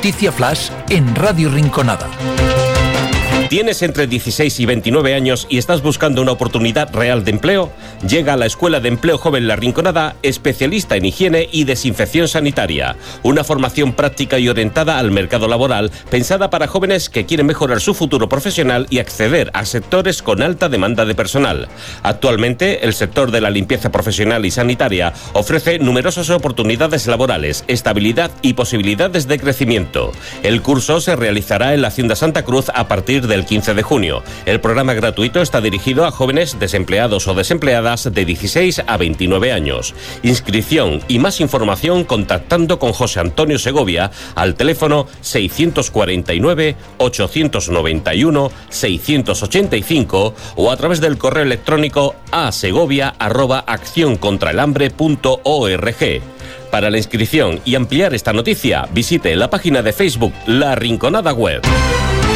Noticia Flash en Radio Rinconada. ¿Tienes entre 16 y 29 años y estás buscando una oportunidad real de empleo? Llega a la Escuela de Empleo Joven La Rinconada, especialista en higiene y desinfección sanitaria. Una formación práctica y orientada al mercado laboral, pensada para jóvenes que quieren mejorar su futuro profesional y acceder a sectores con alta demanda de personal. Actualmente, el sector de la limpieza profesional y sanitaria ofrece numerosas oportunidades laborales, estabilidad y posibilidades de crecimiento. El curso se realizará en la Hacienda Santa Cruz a partir del 15 de junio. El programa gratuito está dirigido a jóvenes desempleados o desempleadas de 16 a 29 años. Inscripción y más información contactando con José Antonio Segovia al teléfono 649-891-685 o a través del correo electrónico asegovia@accioncontraelhambre.org. Para la inscripción y ampliar esta noticia, visite la página de Facebook La Rinconada Web.